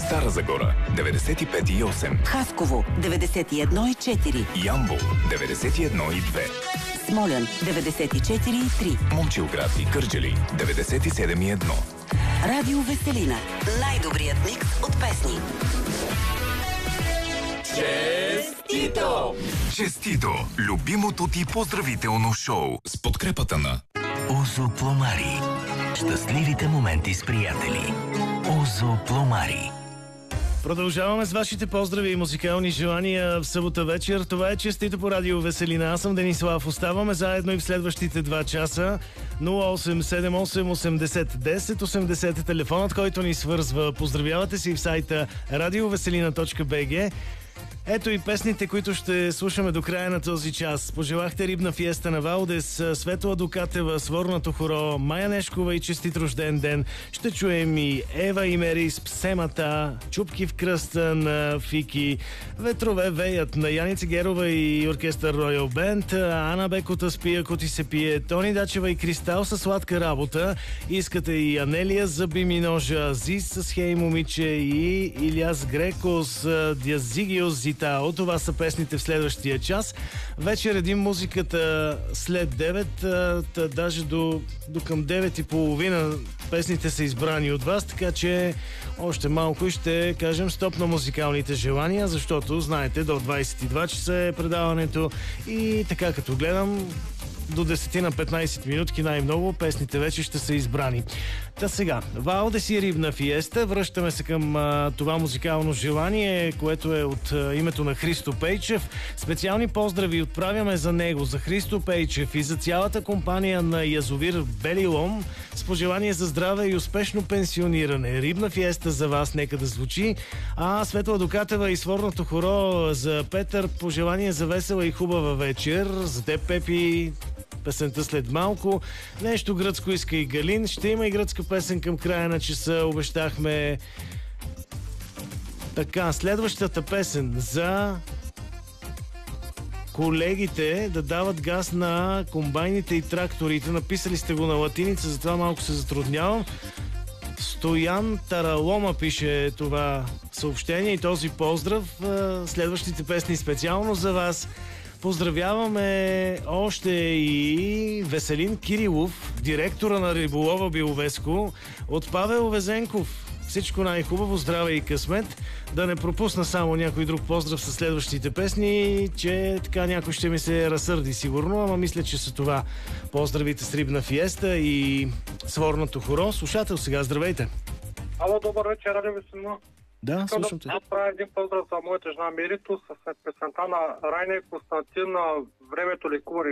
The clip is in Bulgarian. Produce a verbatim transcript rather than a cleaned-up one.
Стара Загора деветдесет и пет и осем, Хасково деветдесет и едно и четири, Ямбол деветдесет и едно и две, Смолян деветдесет и четири и три, Момчилград и Кърджали деветдесет и седем и едно. Радио Веселина. Най-добрият микс от песни. Честито! Честито! Любимото ти поздравително шоу с подкрепата на Озо Пломари. Щастливите моменти с приятели. Озо Пломари. Продължаваме с вашите поздрави и музикални желания в събота вечер. Това е Честито по Радио Веселина. Аз съм Денислав. Оставаме заедно и в следващите два часа. нула осем седем осем осемдесет десет осемдесет е телефонът, който ни свързва. Поздравявате си в сайта радиовеселина точка би джи. Ето и песните, които ще слушаме до края на този час. Пожелахте Рибна фиеста на Валдес, Светла Дукатева, Сворното хоро, Майя Нешкова и честит рожден ден. Ще чуем и Ева и Мерис, Псемата, Чупки в кръста на Фики, Ветрове веят на Яница Герова и оркестър Royal Band, Ана Бекота спи ако ти се пие, Тони Дачева и Кристал със сладка работа. Искате и Анелия Зъби ми ножа, Зис с Хей момиче и Иляс Греко с Диазигиос Зитао. Това са песните в следващия час. Вече редим музиката след девет, та даже до, до към девет и половина песните са избрани от вас, така че още малко и ще кажем стоп на музикалните желания, защото знаете, до двайсет и два часа е предаването и така като гледам, до десет на петнайсет минутки най-много песните вече ще са избрани. Та сега, Валдес и Рибна фиеста. Връщаме се към а, това музикално желание, което е от а, името на Христо Пейчев. Специални поздрави отправяме за него, за Христо Пейчев и за цялата компания на Язовир Белилом с пожелание за здраве и успешно пенсиониране. Рибна фиеста за вас нека да звучи, а Светла Дукатева и Сворното хоро за Петър пожелание за весела и хубава вечер. За теб, Пепи, песента след малко. Нещо гръцко иска и Галин. Ще има и гръцка песен към края на часа. Обещахме. Така, следващата песен за колегите да дават газ на комбайните и тракторите. Написали сте го на латиница, затова малко се затруднявам. Стоян Таралома пише това съобщение и този поздрав. Следващите песни специално за вас. Поздравяваме още и Веселин Кирилов, директора на Риболова Биловеско, от Павел Везенков. Всичко най-хубаво, здраве и късмет. Да не пропусна само някой друг поздрав със следващите песни, че така някой ще ми се разсърди сигурно, ама мисля, че са това поздравите с Рибна фиеста и Сворното хоро. Слушател сега, здравейте! Ало, добър вечер, Радио Веселина. Да, слушам те. Аз правя един поздрав за моята жена Мерито с песента на Райна и Константин на Времето лекува